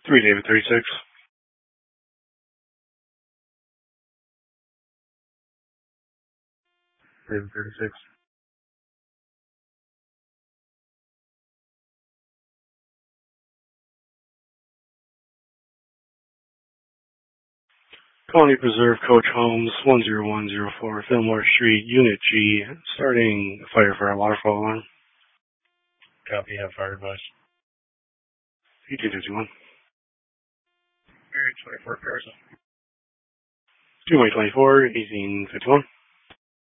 3 David 36. David 36. Colony Preserve, Coach Holmes, 10104, Fillmore Street, Unit G, starting fire for our waterfall alarm. Copy, have fire advice. ET51. Area 24, Parasol. 2 May 24, 1851.